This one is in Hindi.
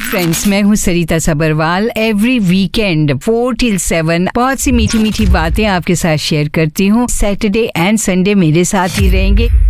फ्रेंड्स, मैं हूँ सरिता सबरवाल। एवरी वीकेंड 4 till 7 बहुत सी मीठी मीठी बातें आपके साथ शेयर करती हूँ। सैटरडे एंड संडे मेरे साथ ही रहेंगे।